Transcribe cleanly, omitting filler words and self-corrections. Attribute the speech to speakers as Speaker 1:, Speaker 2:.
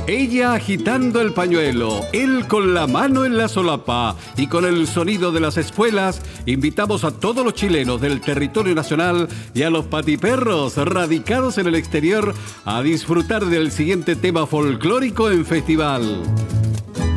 Speaker 1: Ella agitando el pañuelo, él con la mano en la solapa y con el sonido de las espuelas, invitamos a todos los chilenos del territorio nacional y a los patiperros radicados en el exterior a disfrutar del siguiente tema folclórico en festival.